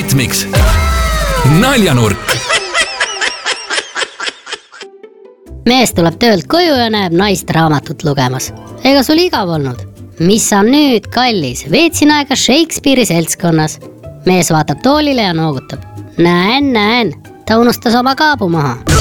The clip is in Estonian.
Ritmiks. Naljanurk. Mees tuleb töölt koju ja näeb naist raamatut lugemas. Ega sul igav olnud? Mis sa nüüd, kallis? Veetsin aega Shakespeare'i seltskonnas. Mees vaatab toolile ja noogutab. Näen. Ta unustas oma kaabu maha.